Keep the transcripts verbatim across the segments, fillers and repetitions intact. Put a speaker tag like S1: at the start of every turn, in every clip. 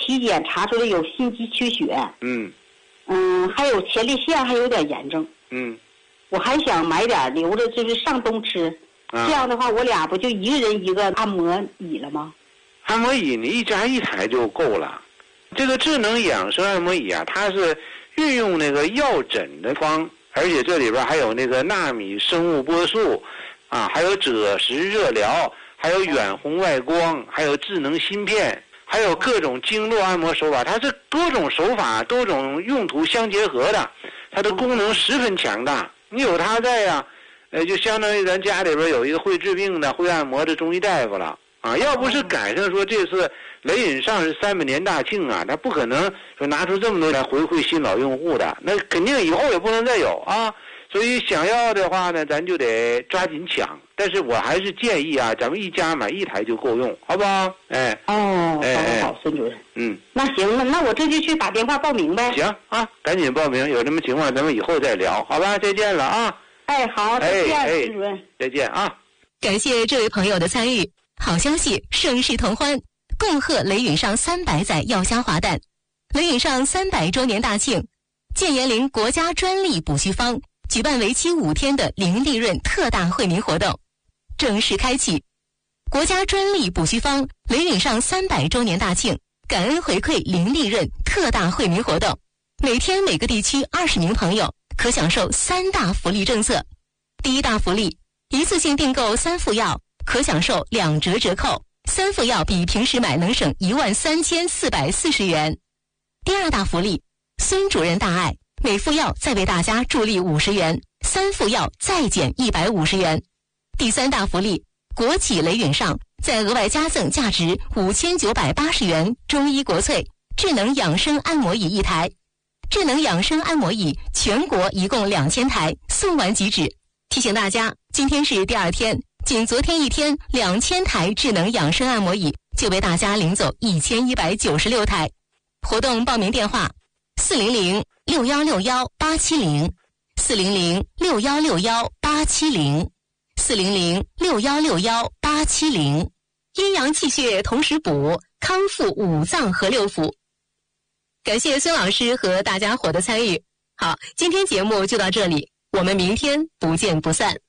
S1: 体检查出来有心肌缺血，
S2: 嗯
S1: 嗯，还有前列腺还有点炎症，
S2: 嗯，
S1: 我还想买点留着，就是上冬吃。
S2: 啊、
S1: 这样的话，我俩不就一个人一个按摩椅了吗？
S2: 按摩椅你一家一台就够了。这个智能养生按摩椅啊，它是运用那个药枕的方，而且这里边还有那个纳米生物波束，啊，还有赭石热疗，还有远红外光，还有智能芯片，还有各种经络按摩手法，它是多种手法、多种用途相结合的，它的功能十分强大。你有它在呀、啊，呃，就相当于咱家里边有一个会治病的、会按摩的中医大夫了啊。要不是赶上说这次雷允上是三百年大庆啊，他不可能说拿出这么多来回馈新老用户的，那肯定以后也不能再有啊。所以想要的话呢，咱就得抓紧抢。但是我还是建议啊，咱们一家买一台就够用，好不好？哎，
S1: 哦，
S2: 哎
S1: 好好，孙主任。
S2: 嗯，
S1: 那行，那那我这就去打电话报名呗。
S2: 行啊，赶紧报名，有什么情况咱们以后再聊，好吧？再见了啊。
S1: 哎，好，再见，
S2: 哎
S1: 孙主任。
S2: 再见啊。
S3: 感谢这位朋友的参与。好消息，盛世同欢，恭贺雷允上三百载药香华诞，雷允上三百周年大庆，建言灵国家专利补虚方举办为期五天的零利润特大惠民活动正式开启。国家专利补虚方雷允上三百周年大庆感恩回馈零利润特大惠民活动，每天每个地区二十名朋友可享受三大福利政策。第一大福利，一次性订购三副药可享受两折折扣，三副药比平时买能省一万三千四百四十元。第二大福利，孙主任大爱，每副药再为大家助力五十元，三副药再减一百五十元。第三大福利，国企雷允上再额外加赠价值五千九百八十元中医国粹智能养生按摩椅一台。智能养生按摩椅全国一共两千台，送完即止。提醒大家，今天是第二天，仅昨天一天两千台智能养生按摩椅就被大家领走一千一百九十六台。活动报名电话：四零零六幺六幺八七零，四零零六幺六幺八七零，四零零六幺六幺八七零。阴阳气血同时补，康复五脏和六腑。感谢孙老师和大家伙的参与。好，今天节目就到这里，我们明天不见不散。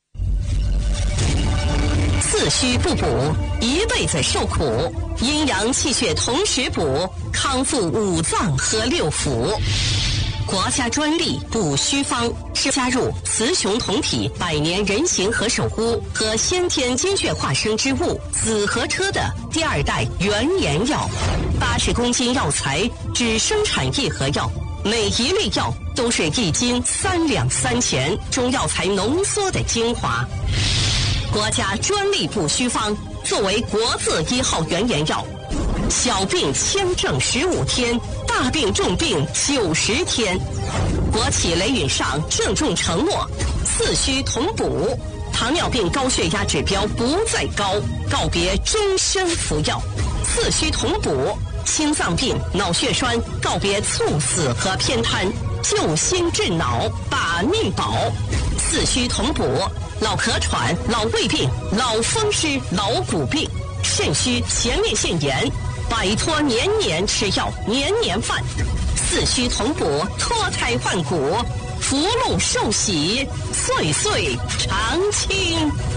S4: 四虚不补，一辈子受苦；阴阳气血同时补，康复五脏和六腑。国家专利补虚方是加入雌雄同体百年人形和首乌和先天精血化生之物紫河车的第二代原研药，八十公斤药材只生产一盒药，每一粒药都是一斤三两三钱中药材浓缩的精华。国家专利补虚方作为国字一号原研药，小病轻症十五天，大病重病九十天。国企雷允上郑重承诺，四虚同补，糖尿病高血压指标不再高，告别终身服药；四虚同补，心脏病、脑血栓告别猝死和偏瘫，救心治脑，把命保。四虚同补，老咳喘、老胃病、老风湿、老骨病、肾虚、前列腺炎，摆脱年年吃药、年年犯。四虚同补，脱胎换骨，福禄寿喜，岁岁常青。